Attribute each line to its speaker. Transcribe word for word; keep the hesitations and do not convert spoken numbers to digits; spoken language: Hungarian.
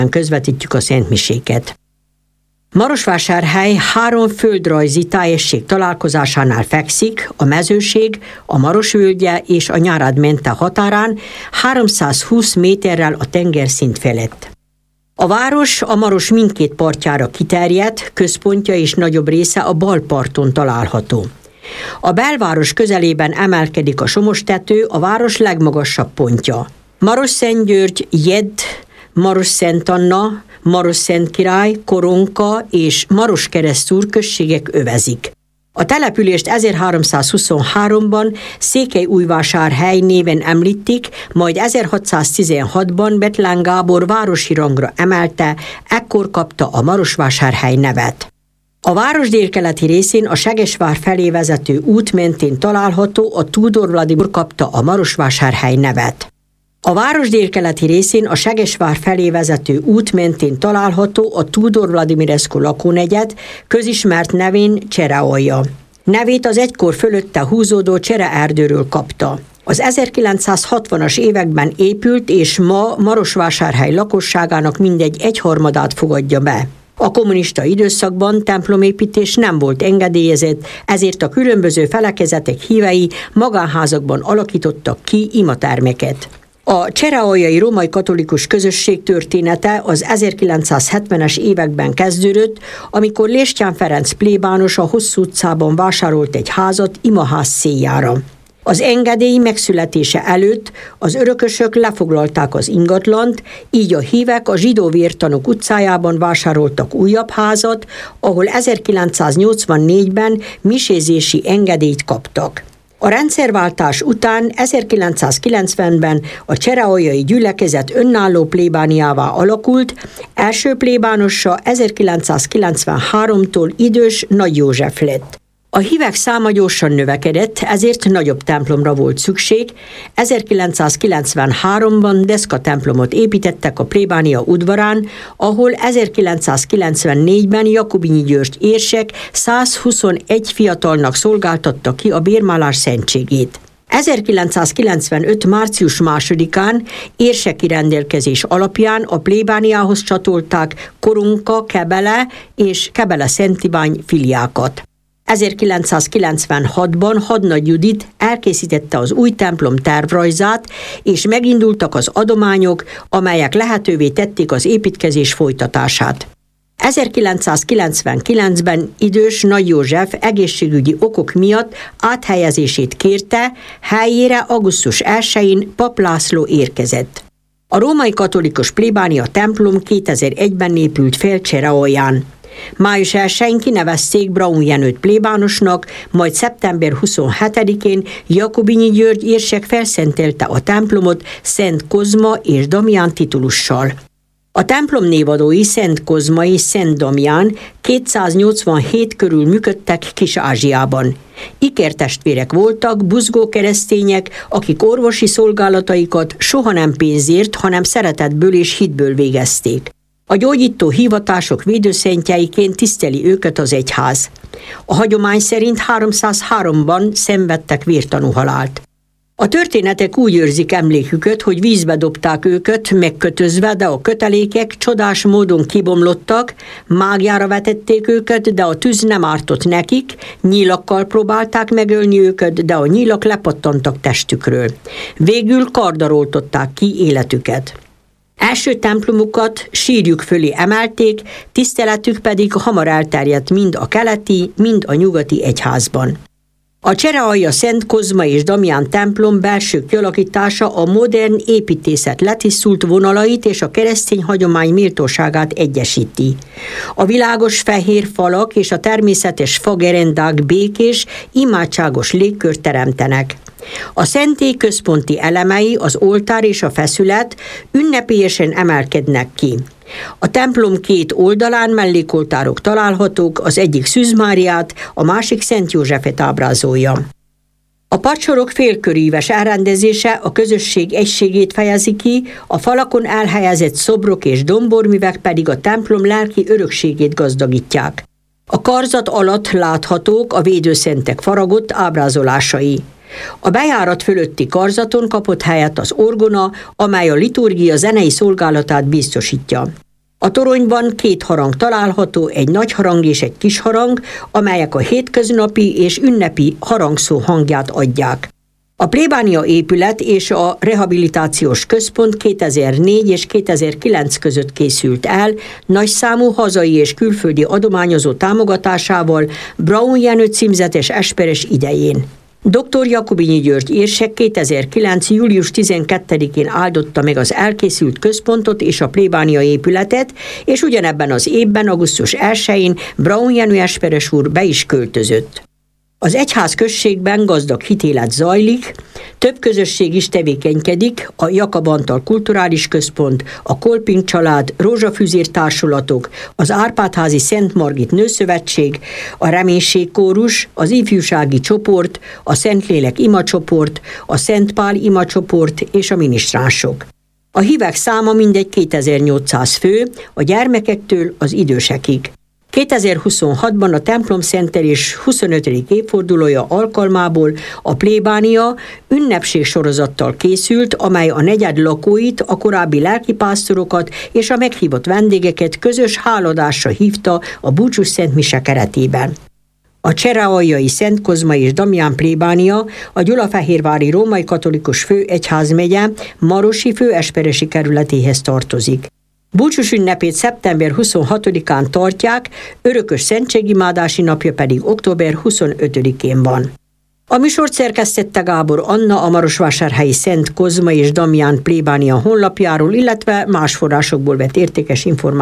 Speaker 1: közvetítjük a szentmiséket. Marosvásárhely három földrajzi tájesség találkozásánál fekszik, a Mezőség, a Marosvölgye és a Nyárad-Mente határán háromszázhúsz méterrel a tengerszint felett. A város a Maros mindkét partjára kiterjedt, központja és nagyobb része a bal parton található. A belváros közelében emelkedik a Somos-tető, a város legmagasabb pontja. Marosszentgyörgy, Jedd, Marosszent-Anna, Marosszentkirály, Koronka és Maroskeresztúr községek övezik. A települést ezerháromszázhuszonháromban Székelyújvásárhely néven említik, majd ezerhatszáztizenhatban Bethlen Gábor városi rangra emelte, ekkor kapta a Marosvásárhely nevet. A város délkeleti részén a Segesvár felé vezető út mentén található, a Tudor Vladimir kapta a Marosvásárhely nevet. A város délkeleti részén a Segesvár felé vezető út mentén található a Tudor Vladimirescu lakónegyed, közismert nevén Cserealja. Nevét az egykor fölötte húzódó Csereerdőről kapta. Az ezerkilencszázhatvanas években épült, és ma Marosvásárhely lakosságának mindegy egyharmadát fogadja be. A kommunista időszakban templomépítés nem volt engedélyezett, ezért a különböző felekezetek hívei magánházakban alakítottak ki imatermeket. A cserealjai római katolikus közösség története az ezerkilencszázhetvenes években kezdődött, amikor Léstyán Ferenc plébános a Hosszú utcában vásárolt egy házat imaház céljára. Az engedély megszületése előtt az örökösök lefoglalták az ingatlant, így a hívek a Zsidó Vértanúk utcájában vásároltak újabb házat, ahol ezerkilencszáznyolcvannégyben misézési engedélyt kaptak. A rendszerváltás után ezerkilencszázkilencvenben a cserealjai gyülekezet önálló plébániává alakult, első plébánosa ezerkilencszázkilencvenháromtól idős Nagy József lett. A hívek száma gyorsan növekedett, ezért nagyobb templomra volt szükség. ezerkilencszázkilencvenháromban deszka templomot építettek a plébánia udvarán, ahol ezerkilencszázkilencvennégyben Jakubinyi György érsek százhuszonegy fiatalnak szolgáltatta ki a bérmálás szentségét. ezerkilencszázkilencvenöt. március másodikán érseki rendelkezés alapján a plébániához csatolták Koronka, Kebele és Kebele-Szentibány filiákat. ezerkilencszázkilencvenhatban Hadnagy Judit elkészítette az új templom tervrajzát, és megindultak az adományok, amelyek lehetővé tették az építkezés folytatását. ezerkilencszázkilencvenkilencben idős Nagy József egészségügyi okok miatt áthelyezését kérte, helyére augusztus elsején Pap László érkezett. A római katolikus plébánia templom kétezer-egyben épült fel Cserealján. május elsején kinevezték Braun Jenőt plébánosnak, majd szeptember huszonhetedikén Jakubinyi György érsek felszentelte a templomot Szent Kozma és Damián titulussal. A templom névadói Szent Kozma és Szent Damián kétszáznyolcvanhét körül működtek Kis-Ázsiában. Ikertestvérek voltak, buzgó keresztények, akik orvosi szolgálataikat soha nem pénzért, hanem szeretetből és hitből végezték. A gyógyító hivatások védőszentjeiként tiszteli őket az egyház. A hagyomány szerint háromszázháromban szenvedtek vértanúhalált. A történetek úgy őrzik emléküket, hogy vízbe dobták őket megkötözve, de a kötelékek csodás módon kibomlottak, mágjára vetették őket, de a tűz nem ártott nekik, nyílakkal próbálták megölni őket, de a nyílak lepattantak testükről. Végül karddal oltották ki életüket. Első templomukat sírjuk fölé emelték, tiszteletük pedig hamar elterjedt mind a keleti, mind a nyugati egyházban. A Cserealja Szent Kozma és Damián templom belső kialakítása a modern építészet letisztult vonalait és a keresztény hagyomány méltóságát egyesíti. A világos fehér falak és a természetes fagerendák békés, imádságos légkört teremtenek. A szentély központi elemei, az oltár és a feszület ünnepélyesen emelkednek ki. A templom két oldalán mellékoltárok találhatók, az egyik Szűz Máriát, a másik Szent Józsefet ábrázolja. A padsorok félköríves elrendezése a közösség egységét fejezi ki, a falakon elhelyezett szobrok és domborművek pedig a templom lelki örökségét gazdagítják. A karzat alatt láthatók a védőszentek faragott ábrázolásai. A bejárat fölötti karzaton kapott helyet az orgona, amely a liturgia zenei szolgálatát biztosítja. A toronyban két harang található, egy nagy harang és egy kis harang, amelyek a hétköznapi és ünnepi harangszó hangját adják. A plébánia épület és a rehabilitációs központ kétezer-négy és kétezer-kilenc között készült el, nagyszámú hazai és külföldi adományozó támogatásával Braun Jenő címzetes esperes idején. doktor Jakobinyi György érsek kétezer-kilenc. július tizenkettedikén áldotta meg az elkészült központot és a plébánia épületet, és ugyanebben az évben, augusztus elsején Braun Jenő esperes úr be is költözött. Az egyház községben gazdag hitélet zajlik, több közösség is tevékenykedik, a Jakab Antal Kulturális Központ, a Kolping család, Rózsafűzér társulatok, az Árpád-házi Szent Margit Nőszövetség, a Reménység kórus, az ifjúsági csoport, a Szentlélek imacsoport, a Szent Pál imacsoport és a minisztránsok. A hívek száma mindegy kétezer-nyolcszáz fő, a gyermekektől az idősekig. kétezer-huszonhatban a templom szentelés huszonötödik évfordulója alkalmából a plébánia ünnepségsorozattal készült, amely a negyed lakóit, a korábbi lelkipásztorokat és a meghívott vendégeket közös háladásra hívta a búcsús szentmise keretében. A cserealjai Szent Kozma és Damián plébánia a Gyulafehérvári Római Katolikus Főegyházmegye Marosi főesperesi kerületéhez tartozik. Búcsús ünnepét szeptember huszonhatodikán tartják, örökös szentségimádási napja pedig október huszonötödikén van. A műsort szerkesztette Gábor Anna a marosvásárhelyi Szent Kozma és Damián plébánia honlapjáról, illetve más forrásokból vett értékes információt